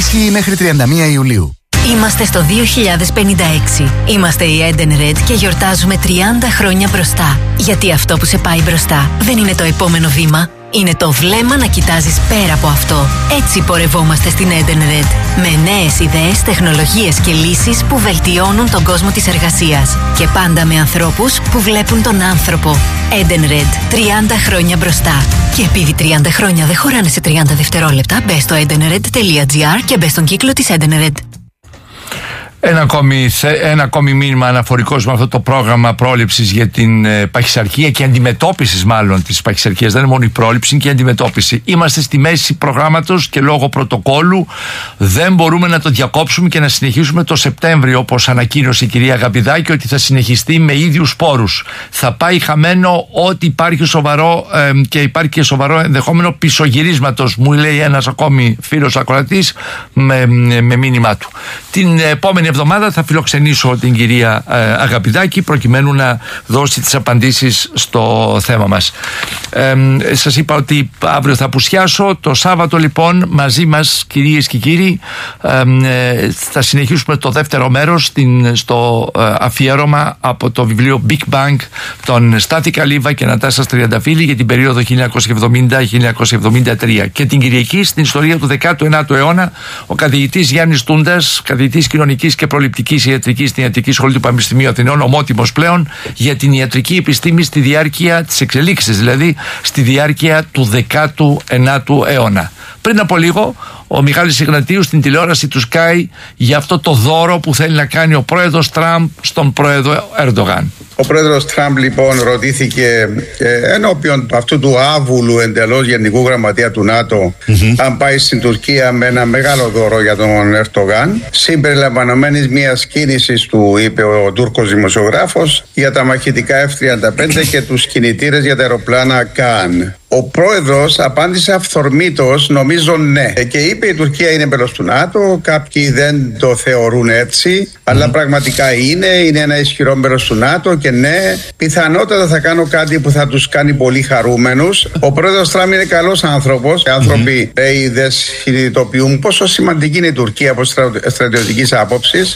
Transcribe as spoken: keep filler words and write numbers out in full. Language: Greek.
Ισχύει μέχρι τριάντα μία Ιουλίου. Είμαστε στο δύο χιλιάδες πενήντα έξι. Είμαστε η Edenred και γιορτάζουμε τριάντα χρόνια μπροστά. Γιατί αυτό που σε πάει μπροστά δεν είναι το επόμενο βήμα. Είναι το βλέμμα να κοιτάζεις πέρα από αυτό. Έτσι πορευόμαστε στην Edenred. Με νέες ιδέες, τεχνολογίες και λύσεις που βελτιώνουν τον κόσμο της εργασίας. Και πάντα με ανθρώπους που βλέπουν τον άνθρωπο. Edenred. τριάντα χρόνια μπροστά. Και επειδή τριάντα χρόνια δεν χωράνε σε τριάντα δευτερόλεπτα, μπες στο edenred τελεία gr και μπες στον κύκλο της Edenred. Ένα ακόμη, ένα ακόμη μήνυμα αναφορικός με αυτό το πρόγραμμα πρόληψης για την ε, παχυσαρκία και αντιμετώπισης μάλλον της παχυσαρκίας. Δεν είναι μόνο η πρόληψη, είναι και η αντιμετώπιση. Είμαστε στη μέση προγράμματος και λόγω πρωτοκόλου δεν μπορούμε να το διακόψουμε και να συνεχίσουμε το Σεπτέμβριο, όπως ανακοίνωσε η κυρία Αγαπηδάκη, ότι θα συνεχιστεί με ίδιους πόρους. Θα πάει χαμένο ό,τι υπάρχει σοβαρό ε, και υπάρχει και σοβαρό ενδεχόμενο πισωγυρίσματος, μου λέει ένας ακόμη φίλος ακροατής με, με μήνυμά του. Την επόμενη εβδομάδα θα φιλοξενήσω την κυρία ε, Αγαπηδάκη προκειμένου να δώσει τις απαντήσεις στο θέμα μας. Ε, σας είπα ότι αύριο θα απουσιάσω. Το Σάββατο λοιπόν μαζί μας, κυρίες και κύριοι, ε, ε, θα συνεχίσουμε το δεύτερο μέρος στην, στο ε, αφιέρωμα από το βιβλίο Big Bang των Στάθη Καλύβα και Νατάσας Τριανταφύλλη για την περίοδο χίλια εννιακόσια εβδομήντα με χίλια εννιακόσια εβδομήντα τρία. Και την Κυριακή στην ιστορία του δέκατου ενάτου αιώνα ο καθηγητής Γιάννης Τούντας, καθηγητής κοινωνικής και προληπτικής ιατρικής στην Ιατρική Σχολή του Πανεπιστημίου Αθηνών, ομότιμος πλέον, για την ιατρική επιστήμη στη διάρκεια της εξελίξης, δηλαδή στη διάρκεια του δέκατου ενάτου αιώνα. Πριν από λίγο, ο Μιχάλης Ιγνατίου στην τηλεόραση του Sky για αυτό το δώρο που θέλει να κάνει ο πρόεδρος Τραμπ στον πρόεδρο Ερντογάν. Ο πρόεδρος Τραμπ λοιπόν ρωτήθηκε ε, ενώπιον αυτού του άβουλου εντελώς γενικού γραμματεία του ΝΑΤΟ mm-hmm. αν πάει στην Τουρκία με ένα μεγάλο δώρο για τον Ερντογάν, συμπεριλαμβανομένης μιας κίνησης του, είπε ο Τούρκος δημοσιογράφος, για τα μαχητικά εφ τριάντα πέντε και τους κινητήρες για τα αεροπλάνα Καν. Ο πρόεδρος απάντησε αυθορμήτως, νομίζω ναι. Και είπε η Τουρκία είναι μέλος του ΝΑΤΟ, κάποιοι δεν το θεωρούν έτσι, mm. αλλά πραγματικά είναι, είναι ένα ισχυρό μέλος του ΝΑΤΟ και ναι, πιθανότατα θα κάνω κάτι που θα τους κάνει πολύ χαρούμενους. Ο πρόεδρος Τραμπ είναι καλός άνθρωπος. Οι άνθρωποι, mm-hmm. λέει, δεν συνειδητοποιούν πόσο σημαντική είναι η Τουρκία από στρατιωτικής άποψης.